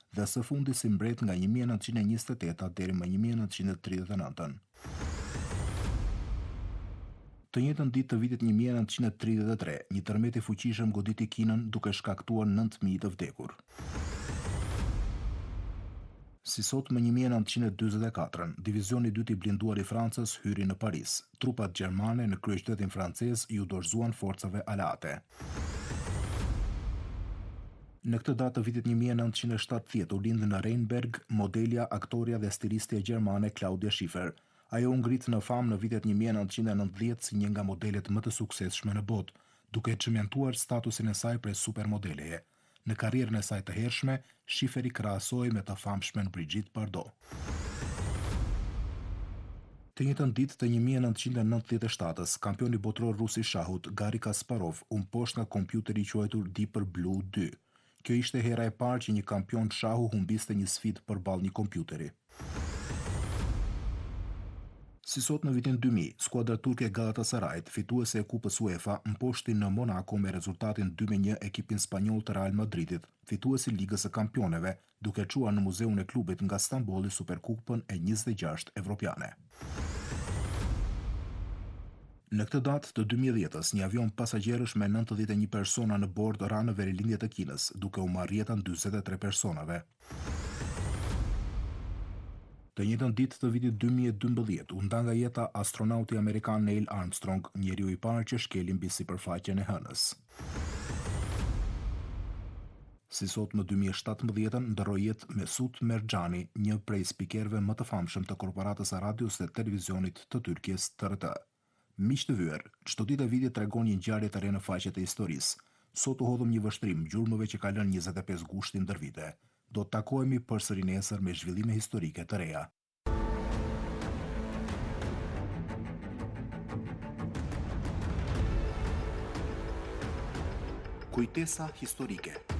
dhe së fundi si mbret nga 1928 deri më 1939. Të njëjtën ditë të vitit 1933, një tërmet i fuqishëm goditi Kinën duke shkaktuar 9.000 të vdekur. Si sot më 1944, divizioni i dytë i blinduar i Francës hyri në Paris. Trupat gjermane në kryeqytetin francez ju dorëzuan forcave aleate. Në këtë datë të vitit 1970 u lindë në Rheinberg modelja, aktoria dhe stilistja gjermane Claudia Schiffer. Ajo u ngrit në famë në vitet 1990 si një nga modelet më të suksesshme në botë, duke çmentuar statusin e saj prej supermodeleje. Në karrierën e saj të hershme, Schiffer i krahasohej me të famshmen Brigitte Bardot. Të njëjtën ditë të 1997-s, kampioni botëror rus i shahut, Garri Kasparov, u mposht nga kompjuteri i quajtur Deep Blue 2. Kjo ishte hera e parë që një kampion shahu humbiste një sfidë përballë një kompjuteri. Si sot në vitin 2000, skuadra turke Galatasarayt, fituese e Kupës UEFA, mposhti në Monaco me rezultatin 2-1 ekipin spanjoll të Real Madridit, fituesi Ligës së Kampioneve, duke çuar në muzeun e klubit nga Stambolli Superkupën e 26 evropiane. Në këtë datë të 2010-s, një avion pasagjerësh me 91 persona në bord ra në verilindje të Kinës, duke u marrë jetën 43 personave. Të njëjtën ditë të vitit 2012 u nda nga jeta astronauti amerikan Neil Armstrong, njeriu i parë që shkeli mbi sipërfaqen e Hënës. Si sot më 2017 ndërroi jetë Mesut Merxhani, një prej spikerëve më të famshëm të korporatës së radios dhe televizionit të Turqisë TRT. Miq të vyer, çdo ditë e vitit tregon një ngjarje të re në faqet e historisë. Sot u hodhëm një vështrim gjurmëve që ka lënë 25 gushtin ndër vite. Do të takohemi përsëri nesër me zhvillime historike të reja. Kujtesa historike.